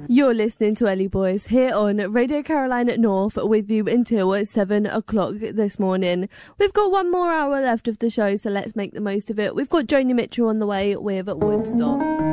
You're listening to Ellie Boys here on Radio Carolina North with you until 7 o'clock this morning. We've got one more hour left of the show, so let's make the most of it. We've got Joni Mitchell on the way with Woodstock.